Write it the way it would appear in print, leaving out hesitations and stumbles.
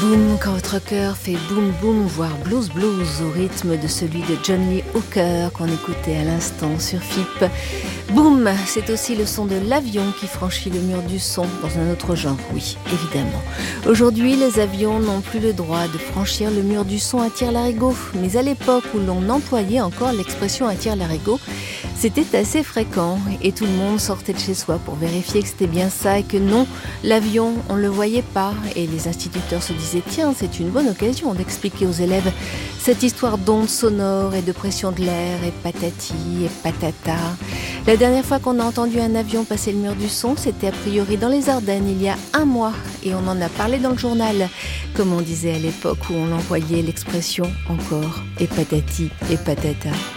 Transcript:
boum quand votre cœur fait boum boum, voire blues blues au rythme de celui de John Lee Hooker qu'on écoutait à l'instant sur FIP. Boum, c'est aussi le son de l'avion qui franchit le mur du son dans un autre genre, oui, évidemment. Aujourd'hui, les avions n'ont plus le droit de franchir le mur du son à tire-larigot, mais à l'époque où l'on employait encore l'expression à tire-larigot, c'était assez fréquent et tout le monde sortait de chez soi pour vérifier que c'était bien ça et que non, l'avion, on ne le voyait pas. Et les instituteurs se disaient, tiens, c'est une bonne occasion d'expliquer aux élèves cette histoire d'ondes sonores et de pression de l'air et patati et patata. La dernière fois qu'on a entendu un avion passer le mur du son, c'était a priori dans les Ardennes il y a 1 mois et on en a parlé dans le journal, comme on disait à l'époque où on employait l'expression encore et patati et patata.